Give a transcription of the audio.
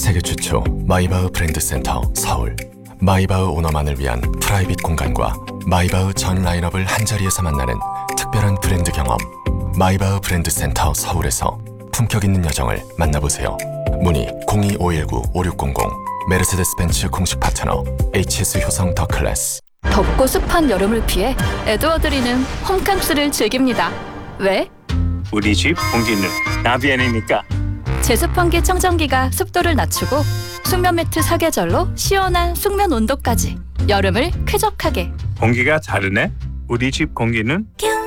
세계 최초 마이바흐 브랜드 센터 서울. 마이바흐 오너만을 위한 프라이빗 공간과 마이바흐 전 라인업을 한자리에서 만나는 특별한 브랜드 경험. 마이바흐 브랜드 센터 서울에서 품격 있는 여정을 만나보세요. 문의 02-519-5600. 메르세데스 벤츠 공식 파트너 HS 효성 더 클래스. 덥고 습한 여름을 피해 에드워드리는 홈캠프를 즐깁니다. 왜? 우리 집 공기는 나비엔이니까. 제습환기 청정기가 습도를 낮추고 숙면 매트 사계절로 시원한 숙면 온도까지 여름을 쾌적하게. 공기가 다르네. 우리 집 공기는